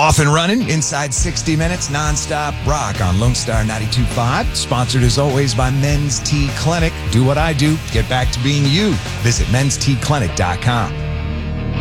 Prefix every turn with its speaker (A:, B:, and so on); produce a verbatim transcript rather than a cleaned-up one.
A: Off and running inside sixty minutes, nonstop rock on Lone Star ninety-two point five. Sponsored as always by Men's T Clinic. Do what I do. Get back to being you. Visit mens t clinic dot com.